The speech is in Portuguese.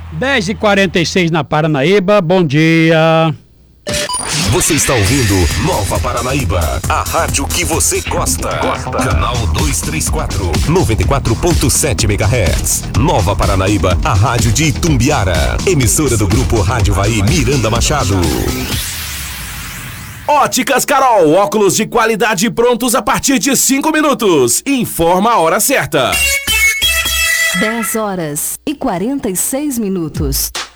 10h46 na Paranaíba, bom dia. Você está ouvindo Nova Paranaíba, a rádio que você gosta. Canal 234, 94.7 MHz. Nova Paranaíba, a rádio de Itumbiara. Emissora do Grupo Rádio Vai Miranda Machado. Óticas Carol, óculos de qualidade prontos a partir de 5 minutos. Informa a hora certa. 10h46.